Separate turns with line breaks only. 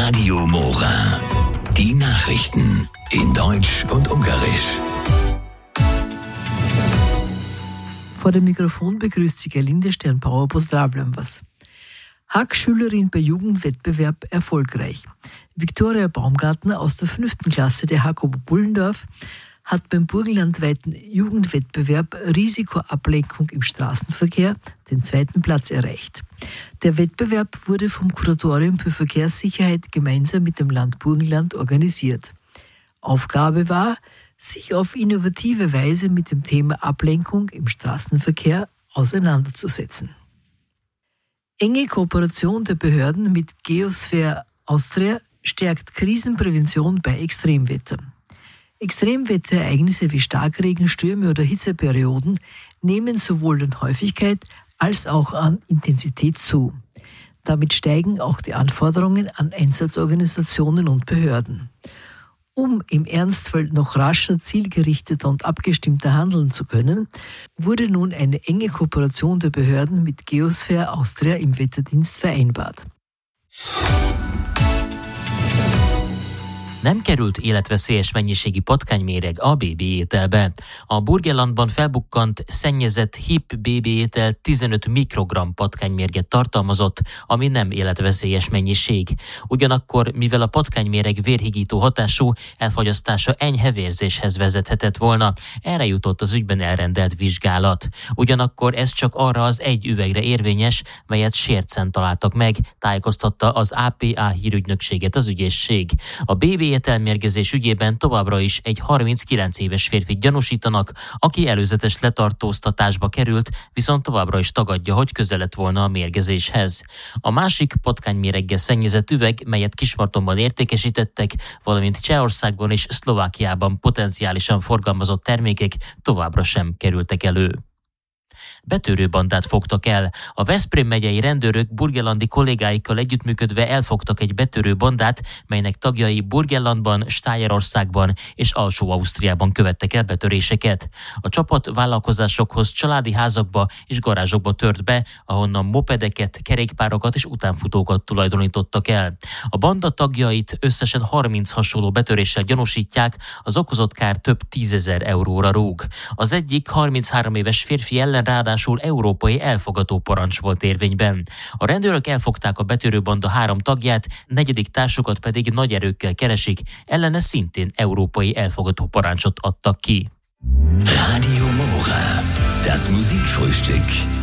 Radio Mora. Die Nachrichten in Deutsch und Ungarisch.
Vor dem Mikrofon begrüßt sie Gerlinde Sternbauer. Pozdravljam vas. Hack-Schülerin bei Jugendwettbewerb erfolgreich. Viktoria Baumgartner aus der 5. Klasse der Hack Oberbullendorf hat beim burgenlandweiten Jugendwettbewerb Risikoablenkung im Straßenverkehr den 2. Platz erreicht. Der Wettbewerb wurde vom Kuratorium für Verkehrssicherheit gemeinsam mit dem Land Burgenland organisiert. Aufgabe war, sich auf innovative Weise mit dem Thema Ablenkung im Straßenverkehr auseinanderzusetzen. Enge Kooperation der Behörden mit Geosphere Austria stärkt Krisenprävention bei Extremwetter. Extremwetterereignisse wie Starkregen, Stürme oder Hitzeperioden nehmen sowohl an Häufigkeit als auch an Intensität zu. Damit steigen auch die Anforderungen an Einsatzorganisationen und Behörden. Um im Ernstfall noch rascher, zielgerichteter und abgestimmter handeln zu können, wurde nun eine enge Kooperation der Behörden mit Geosphere Austria im Wetterdienst vereinbart.
Nem került életveszélyes mennyiségi patkányméreg a BB ételbe. A Burgenlandban felbukkant szennyezett HIP BB étel 15 mikrogramm patkánymérget tartalmazott, ami nem életveszélyes mennyiség. Ugyanakkor, mivel a patkányméreg vérhigító hatású, elfogyasztása enyhe vérzéshez vezethetett volna, erre jutott az ügyben elrendelt vizsgálat. Ugyanakkor ez csak arra az egy üvegre érvényes, melyet sércen találtak meg, tájékoztatta az APA hírügynökséget az ügyészség. A BB ételmérgezés ügyében továbbra is egy 39 éves férfit gyanúsítanak, aki előzetes letartóztatásba került, viszont továbbra is tagadja, hogy közel lett volna a mérgezéshez. A másik patkányméreggel szennyezett üveg, melyet Kismartonban értékesítettek, valamint Csehországban és Szlovákiában potenciálisan forgalmazott termékek továbbra sem kerültek elő. Betörő bandát fogtak el. A Veszprém megyei rendőrök burgenlandi kollégáikkal együttműködve elfogtak egy betörő bandát, melynek tagjai Burgenlandban, Stájerországban és Alsó-Ausztriában követtek el betöréseket. A csapat vállalkozásokhoz, családi házakba és garázsokba tört be, ahonnan mopedeket, kerékpárokat és utánfutókat tulajdonítottak el. A banda tagjait összesen 30 hasonló betöréssel gyanúsítják, az okozott kár több 10 000 euróra rúg. Az egyik 33 éves férfi ellen ráadásul európai elfogató parancs volt érvényben. A rendőrök elfogták a betörőbanda 3 tagját, 4. társukat pedig nagy erőkkel keresik, ellene szintén európai elfogató parancsot adtak ki.
Radio Mora, das Musikfrühstück.